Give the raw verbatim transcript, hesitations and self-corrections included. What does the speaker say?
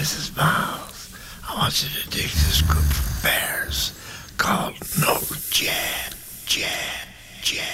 Missus Miles, I want you to dig this group of bears called No Jab, Jab, Jab.